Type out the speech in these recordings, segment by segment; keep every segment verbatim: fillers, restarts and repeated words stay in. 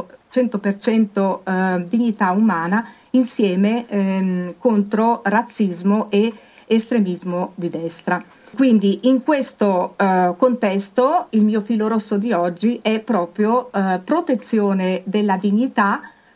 cento per cento eh, dignità umana insieme ehm, contro razzismo e estremismo di destra. Quindi in questo eh, contesto il mio filo rosso di oggi è proprio eh, protezione della dignità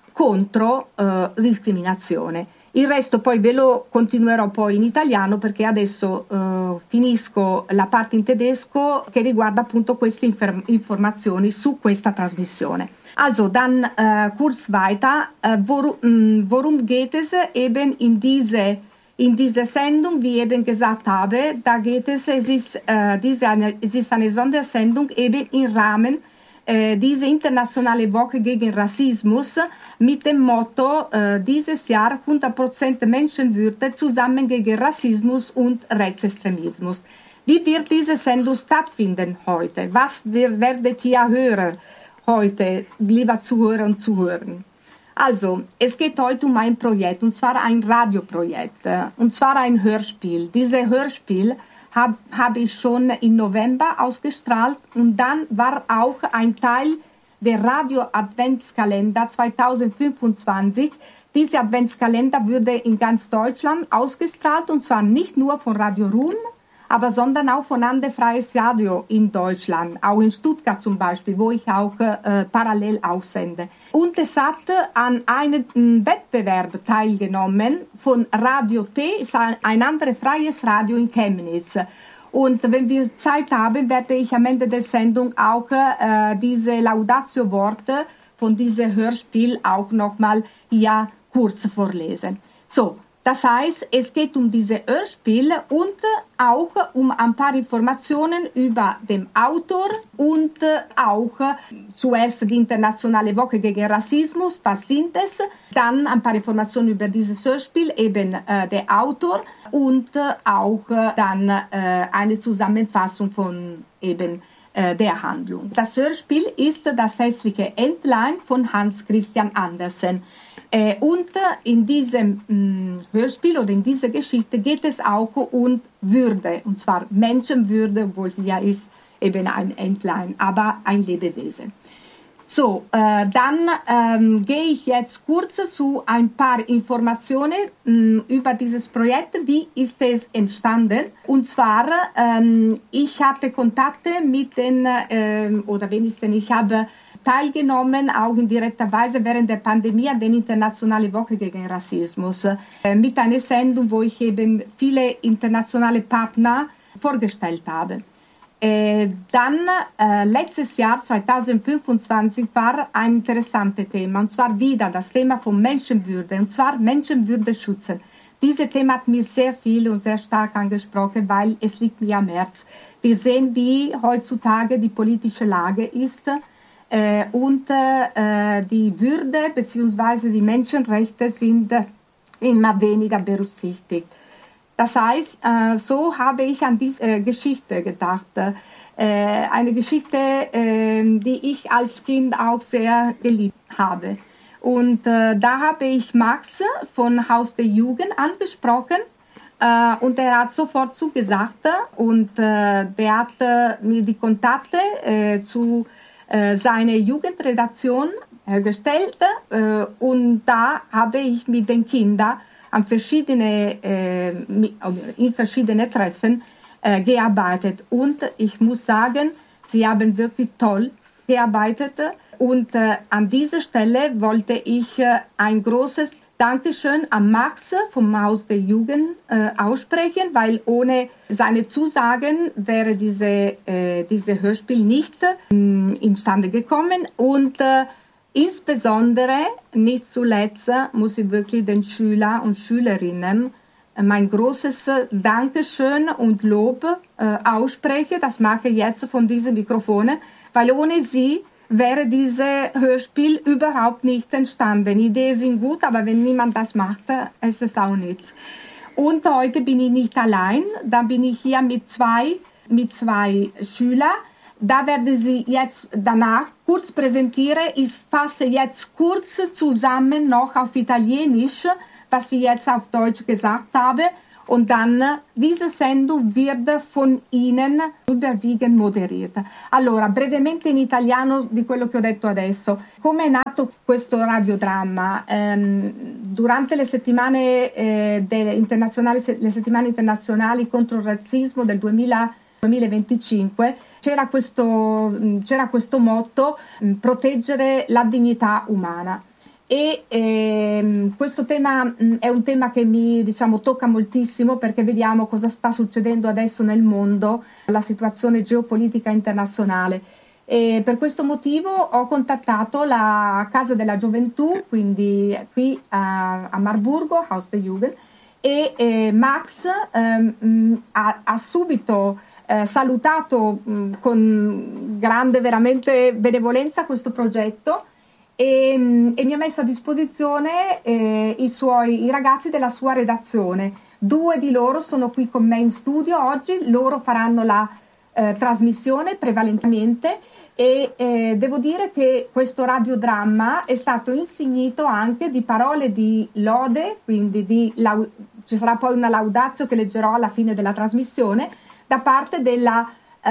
contro eh, discriminazione. Il resto poi ve lo continuerò poi in italiano perché adesso eh, finisco la parte in tedesco che riguarda appunto queste infer- informazioni su questa trasmissione. Also dann äh, kurz weiter, äh, worum, worum geht es eben in diese, in diese Sendung, wie ich eben gesagt habe, da geht es, es ist, äh, diese eine, es ist eine Sondersendung eben im Rahmen äh, diese internationale Woche gegen Rassismus mit dem Motto äh, dieses Jahr hundert Prozent Menschenwürde zusammen gegen Rassismus und Rechtsextremismus. Wie wird diese Sendung stattfinden heute? Was wir, werdet ihr hören heute, lieber Zuhörer und Zuhörer? Also, es geht heute um ein Projekt, und zwar ein Radioprojekt, und zwar ein Hörspiel. Dieses Hörspiel habe hab ich schon im November ausgestrahlt und dann war auch ein Teil der Radio-Adventskalender zweitausendfünfundzwanzig. Dieser Adventskalender würde in ganz Deutschland ausgestrahlt, und zwar nicht nur von Radio Ruhr, aber sondern auch von Ande Freies Radio in Deutschland, auch in Stuttgart zum Beispiel, wo ich auch äh, parallel aussende. Und es hat an einem Wettbewerb teilgenommen von Radio T, ist ein, ein anderes freies Radio in Chemnitz. Und wenn wir Zeit haben, werde ich am Ende der Sendung auch äh, diese Laudatio-Worte von diesem Hörspiel auch nochmal hier kurz vorlesen. So. Das heißt, es geht um diese Hörspiel und auch um ein paar Informationen über den Autor und auch zuerst die Internationale Woche gegen Rassismus, was sind es, dann ein paar Informationen über dieses Hörspiel, eben äh, der Autor und auch dann äh, eine Zusammenfassung von eben äh, der Handlung. Das Hörspiel ist Das hässliche Entlein von Hans Christian Andersen. Äh, und in diesem mh, Hörspiel oder in dieser Geschichte geht es auch um Würde, und zwar Menschenwürde, obwohl ja ist eben ein Entlein, aber ein Lebewesen. So, äh, dann ähm, gehe ich jetzt kurz zu ein paar Informationen mh, über dieses Projekt. Wie ist es entstanden? Und zwar, ähm, ich hatte Kontakte mit den, äh, oder wenigstens ich habe teilgenommen, auch in direkter Weise während der Pandemie an der Internationale Woche gegen Rassismus, äh, mit einer Sendung, wo ich eben viele internationale Partner vorgestellt habe. Äh, dann äh, letztes Jahr, zweitausendfünfundzwanzig, war ein interessantes Thema, und zwar wieder das Thema von Menschenwürde, und zwar Menschenwürde schützen. Dieses Thema hat mich sehr viel und sehr stark angesprochen, weil es liegt mir am Herzen. Wir sehen, wie heutzutage die politische Lage ist, Äh, und äh, die Würde bzw. die Menschenrechte sind äh, immer weniger berücksichtigt. Das heißt, äh, so habe ich an diese äh, Geschichte gedacht. Äh, eine Geschichte, äh, die ich als Kind auch sehr geliebt habe. Und äh, da habe ich Max von Haus der Jugend angesprochen. Uh, und er hat sofort zugesagt und uh, der hat uh, mir die Kontakte uh, zu uh, seiner Jugendredaktion hergestellt uh, und da habe ich mit den Kindern an verschiedene, uh, in verschiedene Treffen uh, gearbeitet und ich muss sagen, sie haben wirklich toll gearbeitet und uh, an dieser Stelle wollte ich uh, ein großes Dankeschön an Max vom Haus der Jugend äh, aussprechen, weil ohne seine Zusagen wäre diese, äh, diese Hörspiel nicht äh, instande gekommen. Und äh, insbesondere, nicht zuletzt, muss ich wirklich den Schülern und Schülerinnen äh, mein großes Dankeschön und Lob äh, aussprechen. Das mache ich jetzt von diesen Mikrofonen, weil ohne sie wäre dieses Hörspiel überhaupt nicht entstanden. Ideen sind gut, aber wenn niemand das macht, ist es auch nichts. Und heute bin ich nicht allein, da bin ich hier mit zwei, mit zwei Schülern. Da werde sie jetzt danach kurz präsentieren. Ich fasse jetzt kurz zusammen noch auf Italienisch, was ich jetzt auf Deutsch gesagt habe. Und dann, diese Sendung wird von Ihnen überwiegend moderiert. Allora, brevemente in italiano di quello che ho detto adesso. Come è nato questo radiodramma? Ehm, durante le settimane eh, de, internazionali, le settimane internazionali contro il razzismo del duemila duemilaventicinque, c'era questo, c'era questo motto, proteggere la dignità umana. E ehm, questo tema mh, è un tema che mi diciamo tocca moltissimo, perché vediamo cosa sta succedendo adesso nel mondo, la situazione geopolitica internazionale, e per questo motivo ho contattato la Casa della Gioventù, quindi qui a, a Marburgo, Haus der Jugend, e eh, Max ehm, ha, ha subito eh, salutato mh, con grande veramente benevolenza questo progetto. E, e mi ha messo a disposizione eh, i suoi i ragazzi della sua redazione. Due di loro sono qui con me in studio oggi, loro faranno la eh, trasmissione prevalentemente, e eh, devo dire che questo radiodramma è stato insignito anche di parole di lode, quindi di lau- ci sarà poi una laudatio che leggerò alla fine della trasmissione da parte della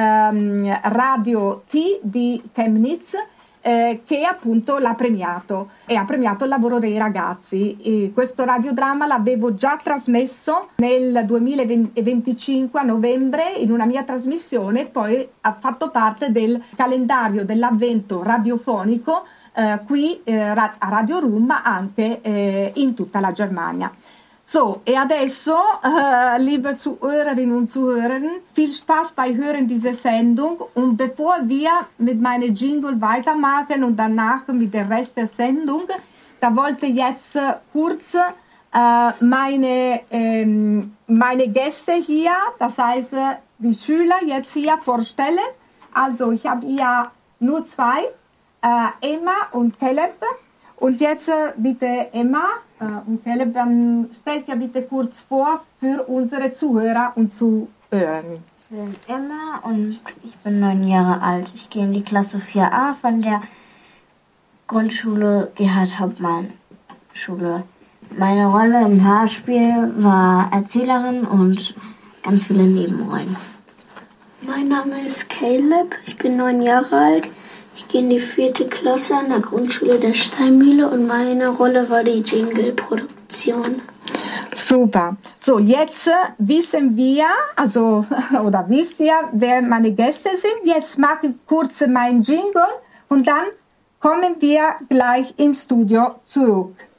ehm, Radio T di Chemnitz, Eh, che appunto l'ha premiato e ha premiato il lavoro dei ragazzi. E questo radiodramma l'avevo già trasmesso nel duemilaventicinque a novembre in una mia trasmissione, poi ha fatto parte del calendario dell'avvento radiofonico eh, qui eh, a Radio Rum, ma anche eh, in tutta la Germania. So, e adesso, äh, liebe Zuhörerinnen und Zuhörer, viel Spaß bei Hören dieser Sendung. Und bevor wir mit meinem Jingle weitermachen und danach mit dem Rest der Sendung, da wollte jetzt kurz äh, meine, ähm, meine Gäste hier, das heißt die Schüler, jetzt hier vorstellen. Also ich habe hier nur zwei, äh, Emma und Caleb. Und jetzt bitte Emma und Caleb, dann stellt ja bitte kurz vor für unsere Zuhörer und Zuhörer. Ich bin Emma und ich bin neun Jahre alt. Ich gehe in die Klasse vier a von der Grundschule Gerhard Hauptmann Schule. Meine Rolle im Hörspiel war Erzählerin und ganz viele Nebenrollen. Mein Name ist Caleb, ich bin neun Jahre alt. Ich gehe in die vierte Klasse an der Grundschule der Steinmühle und meine Rolle war die Jingle-Produktion. Super. So, jetzt wissen wir, also, oder wisst ihr, wer meine Gäste sind. Jetzt mache ich kurz meinen Jingle und dann kommen wir gleich im Studio zurück.